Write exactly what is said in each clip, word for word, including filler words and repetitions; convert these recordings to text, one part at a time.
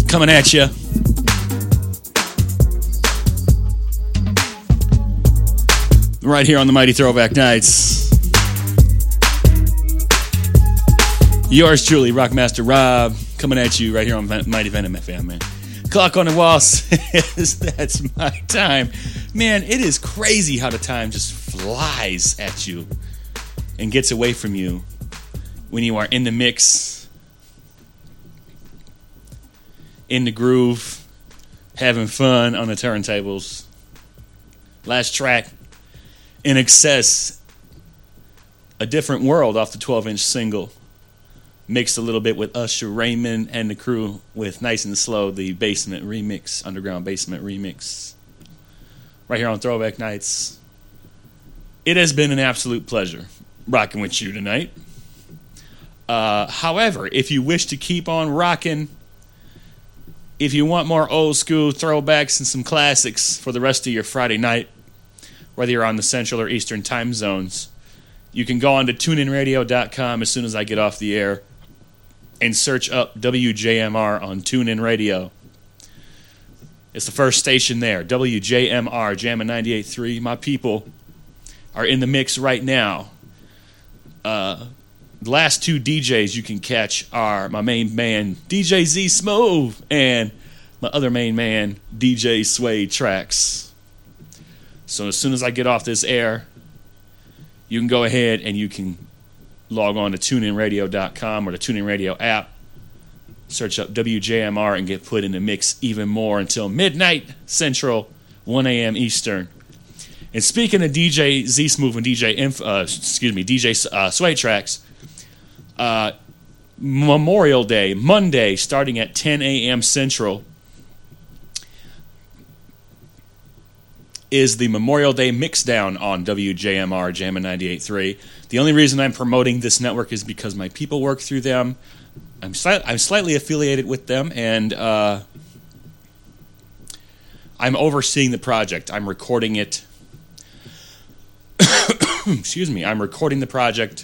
Coming at you. Right here on the Mighty Throwback Nights. Yours truly, Rockmaster Rob, coming at you right here on Mighty Venom F M, man. Clock on the wall says that's my time. Man, it is crazy how the time just flies at you and gets away from you when you are in the mix, in the groove, having fun on the turntables. Last track, In Excess, A Different World off the twelve-inch single. Mixed a little bit with Usher Raymond and the crew with Nice and Slow, the basement remix, underground basement remix. Right here on Throwback Nights. It has been an absolute pleasure rocking with you tonight. Uh, however, if you wish to keep on rocking, if you want more old school throwbacks and some classics for the rest of your Friday night, whether you're on the Central or Eastern time zones, you can go on to tune in radio dot com as soon as I get off the air and search up W J M R on TuneIn Radio. It's the first station there, W J M R, Jammin' ninety-eight point three. My people are in the mix right now. Uh, the last two D Js you can catch are my main man, D J Z Smooth, and my other main man, D J Sway Tracks. So as soon as I get off this air, you can go ahead and you can log on to tune in radio dot com or the TuneIn Radio app, search up W J M R, and get put in the mix even more until midnight Central, one a.m. Eastern. And speaking of D J Z Smooth and D J Inf- uh, excuse me, D J uh, Sway Tracks, uh, Memorial Day, Monday, starting at ten a.m. Central, is the Memorial Day Mixdown on W J M R, Jammin' ninety-eight point three. The only reason I'm promoting this network is because my people work through them. I'm, sli- I'm slightly affiliated with them, and uh, I'm overseeing the project. I'm recording it. Excuse me. I'm recording the project,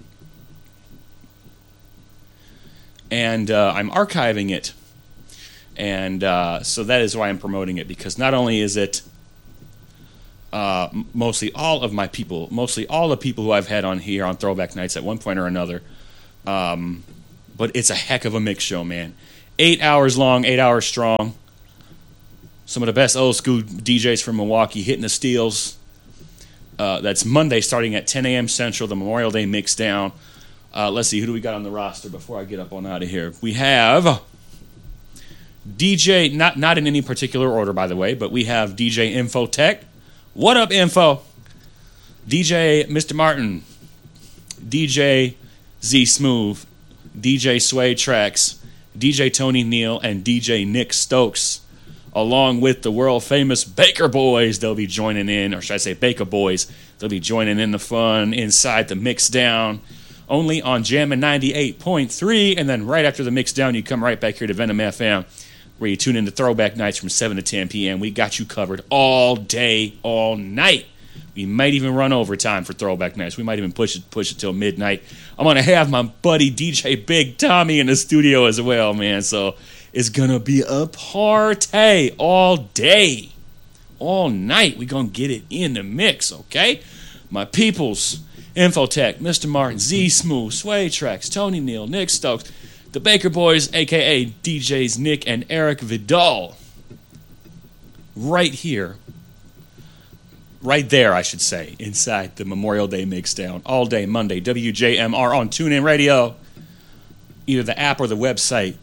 and uh, I'm archiving it. And uh, so that is why I'm promoting it, because not only is it Uh, mostly all of my people, mostly all the people who I've had on here on Throwback Nights at one point or another. Um, but it's a heck of a mix show, man. Eight hours long, eight hours strong. Some of the best old school D Js from Milwaukee hitting the steels. Uh, that's Monday starting at ten a.m. Central, the Memorial Day mix down. Uh, let's see, who do we got on the roster before I get up on out of here? We have D J, not, not in any particular order, by the way, but we have D J Infotech. What up, Info? D J Mister Martin, D J Z Smooth, D J Sway Tracks, D J Tony Neal, and D J Nick Stokes, along with the world-famous Baker Boys. They'll be joining in, or should I say Baker Boys. They'll be joining in the fun inside the mix down, only on Jammin' ninety-eight point three, and then right after the mix down, you come right back here to Venom F M, where you tune in to Throwback Nights from seven to ten p.m. We got you covered all day, all night. We might even run overtime for Throwback Nights. We might even push it push it till midnight. I'm going to have my buddy D J Big Tommy in the studio as well, man. So it's going to be a party all day, all night. We're going to get it in the mix, okay? My peoples, Infotech, Mister Martin, Z Smooth, Sway Tracks, Tony Neal, Nick Stokes, the Baker Boys, a k a. D Js Nick and Eric Vidal. Right here. Right there, I should say, inside the Memorial Day Mixdown. All day, Monday, W J M R on TuneIn Radio. Either the app or the website.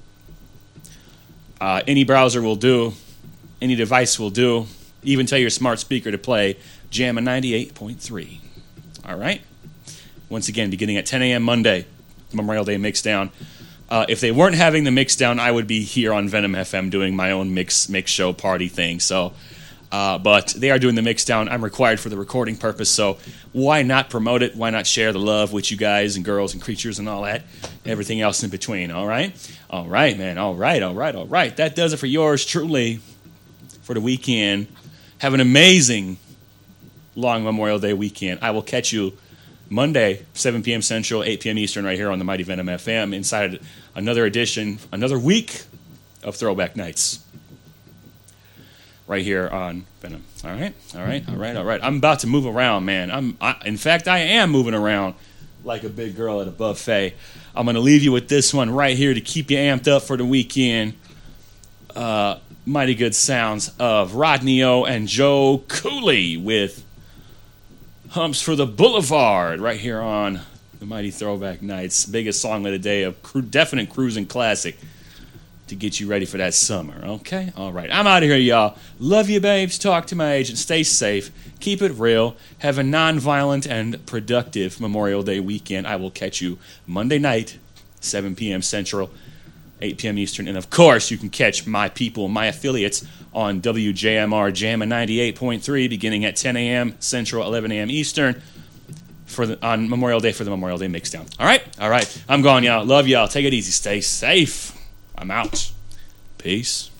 Uh, any browser will do. Any device will do. Even tell your smart speaker to play Jammin' ninety-eight point three. All right? Once again, beginning at ten a.m. Monday, Memorial Day Mixdown. Uh, if they weren't having the mix down, I would be here on Venom F M doing my own mix mix show party thing. So, uh, but they are doing the mix down. I'm required for the recording purpose, so why not promote it? Why not share the love with you guys and girls and creatures and all that, everything else in between? All right, all right, man. All right, all right, all right. That does it for yours truly for the weekend. Have an amazing long Memorial Day weekend. I will catch you Monday, seven p.m. Central, eight p.m. Eastern, right here on the Mighty Venom F M, inside another edition, another week of Throwback Nights. Right here on Venom. All right, all right, all right, all right. I'm about to move around, man. I'm, I, in fact, I am moving around like a big girl at a buffet. I'm going to leave you with this one right here to keep you amped up for the weekend. Uh, mighty good sounds of Rodney O and Joe Cooley with Humps for the Boulevard right here on the Mighty Throwback Nights. Biggest song of the day, a cru- definite cruising classic to get you ready for that summer, okay? All right, I'm out of here, y'all. Love you, babes. Talk to my agent. Stay safe. Keep it real. Have a non-violent and productive Memorial Day weekend. I will catch you Monday night, seven p.m. Central, eight p.m. Eastern. And, of course, you can catch my people, my affiliates, on W J M R Jamma ninety-eight point three beginning at ten a.m. Central, eleven a.m. Eastern for the, on Memorial Day for the Memorial Day Mixdown. All right? All right. I'm gone, y'all. Love y'all. Take it easy. Stay safe. I'm out. Peace.